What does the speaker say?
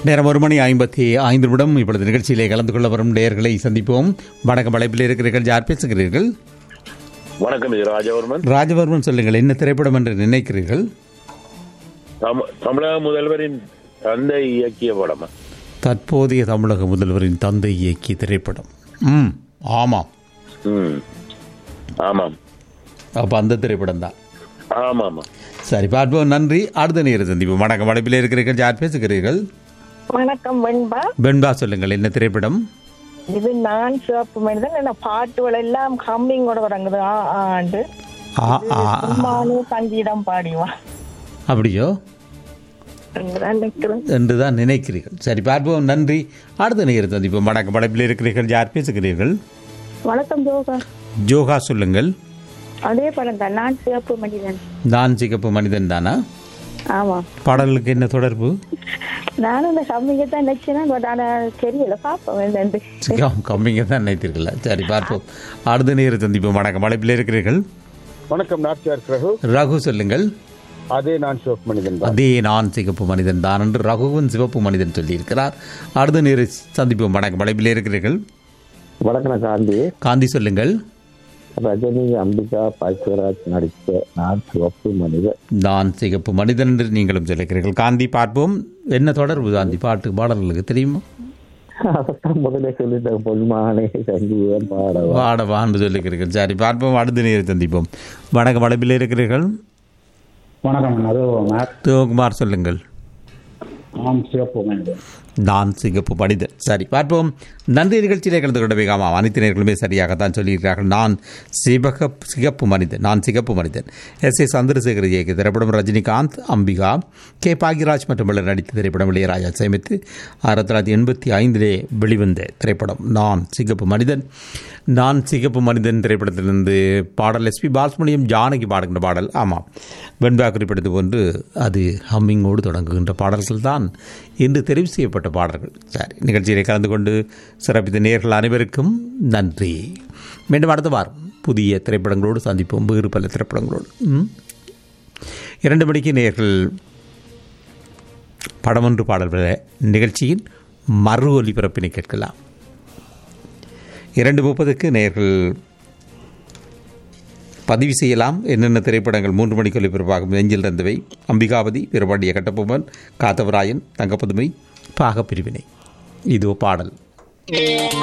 நேரம் 1:55 இப்பொழுது நிகழ்ச்சியிலே கலந்து கொள்ள வரும் நேயர்களை சந்திப்போம். வணக்கம், அழைப்பில் இருக்கிறீர்கள். யார் பேசுகிறீர்கள்? வணக்கம், இது ராஜவர்மன். ராஜவர்மன், சொல்லுங்கள், என்ன திரைப்படம் என்று நினைக்கிறீர்கள்? தமிழக முதல்வரின் தந்தை இயக்கிய படமா? தற்போதைய தமிழக முதல்வரின் தந்தை இயக்கிய திரைப்படம். ஆமாம். ஆமாம். அப்போ அந்த திரைப்படம் தான். ஆமாம். சரி, பார்ப்போம். நன்றி. அடுத்த நேரம் சந்திப்போம். வணக்கம், அழைப்பில் இருக்கிறீர்கள். யார் பேசுகிறீர்கள்? வணக்கம் வெண்பா. வெண்பா, சொல்லுங்கள், என்ன திரைப்படம்? இது நான் சிவப்பு மனிதன். என்ன பாட்டுகள் எல்லாம் கம்மிங்கோட தொடங்குது. ஆண்டு சங்கீதம் பாடிவா அப்படியோ என்றுதான் நினைக்கிறீர்கள். சரி, பார்ப்போம். நன்றி. அடுத்த நேரம் சந்திப்போம். வணக்கம், அழைப்பில் இருக்கிறீர்கள். யார் பேசுகிறீர்கள்? வணக்கம் ஜோகா. ஜோகா, சொல்லுங்கள். அதே படம் தான், நான் சிவப்பு மனிதன். நான் சிகப்பு மனிதன் தானா? ஆமா. பாடலுக்கு என்ன தொடர்பு? நானும் இந்த கம்மிங்க தான் நினைச்சேன், பட் ஆனால் தெரியல, பார்ப்போம். கம்மிங்க தான் நினைத்தீர்களா? சரி, பார்ப்போம். அடுத்த நேரம் சந்திப்போம். வணக்கம், அழைப்பில் இருக்கிறீர்கள். வணக்கம், நாச்சியார் ரகு. ரகு, சொல்லுங்கள். அதே நான் சிவப்பு மனிதன் தான். அதே நான் சிகப்பு மனிதன் தான் என்று ரகுவும் சிவப்பு மனிதன் சொல்லியிருக்கிறார். அடுத்த நேரம் சந்திப்போம். வணக்கம், அழைப்பில் இருக்கிறீர்கள். வணக்கம் காந்தி. காந்தி, சொல்லுங்கள். ரஜினி, அம்பிகா, பாக்கியராஜ் நடித்த நான் சிவப்பு மனிதன். நான் சிகப்பு மனிதன் என்று நீங்களும் சொல்லிக்கிறீர்கள். காந்தி, பார்ப்போம். என்ன தொடர்பு காந்தி பாடல்களுக்கு தெரியுமா? முதலே சொல்லிட்ட பொதுமானே சங்கீதம் பாடவான்னு சொல்லிக்கிறீர்கள். சரி, பார்ப்போம். அடுத்த நேரம் சந்திப்போம். வணக்கம், அழைப்பில் இருக்கிறீர்கள். வணக்கம், சிவகுமார், சொல்லுங்கள். நான் சிவப்பு மனிதன். நான் சிகப்பு மனிதன். சரி, பார்ப்போம். நன்றி. நிகழ்ச்சியிலே கலந்து கொண்ட வேகாமா அனைத்து நேர்களுமே சரியாகத்தான் சொல்லியிருக்கிறார்கள். நான் சிகப்பு மனிதன். நான் சிகப்பு மனிதன். S.A. சந்திரசேகர் இயக்கிய திரைப்படம். ரஜினிகாந்த், அம்பிகா, கே. பாக்யராஜ் மற்றும் பலர் நடித்த திரைப்படம். இளையராஜா சேமித்து 1985 வெளிவந்த திரைப்படம் நான் சிகப்பு மனிதன். நான் சிகப்பு மனிதன் திரைப்படத்திலிருந்து பாடல் S.P. பாலசுப்ரமணியம், ஜானகி பாடுகின்ற பாடல். ஆமாம், வெண்பா குறிப்பிட்டது போன்று அது ஹம்மிங்கோடு தொடங்குகின்ற பாடல்கள் தான் இன்று தெரிவு செய்யப்பட்ட பாடல்கள். சரி, நிகழ்ச்சியிலே கலந்து கொண்டு சிறப்பித்த நேயர்கள் அனைவருக்கும் நன்றி. மீண்டும் அடுத்த வாரம் புதிய திரைப்படங்களோடு சந்திப்போம். வேறு பல திரைப்படங்களோடு 2 மணிக்கு நேயர்கள் படமொன்று பாடல்கள நிகழ்ச்சியின் மறு ஒலிபரப்பினை கேட்கலாம். 2:30 நேயர்கள் பதிவு செய்யலாம். என்னென்ன திரைப்படங்கள் 3 மணிக்கு ஒலிபரப்பாகும். நெஞ்சில் இருந்தவை, அம்பிகாவதி, பிறபாண்டிய கட்டபொம்மன், காத்தவராயன், தங்கப்பதுமை, பாகப்பிரிவினை. இதோ பாடல்.